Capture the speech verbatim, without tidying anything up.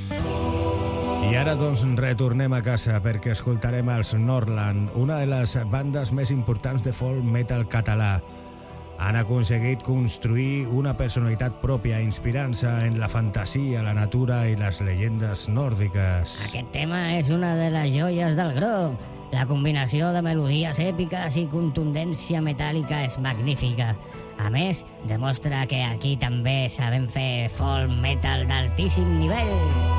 I ara doncs retornem a casa perquè escoltarem els Nordland, una de les bandes més importants de folk metal català. Han aconseguit construir una personalitat pròpia inspirant-se en la fantasia, la natura i les llegendes nòrdiques. Aquest tema és una de les joies del grup. La combinació de melodies èpiques i contundència metàl·lica és magnífica. A més, demostra que aquí també sabem fer folk metal d'altíssim nivell.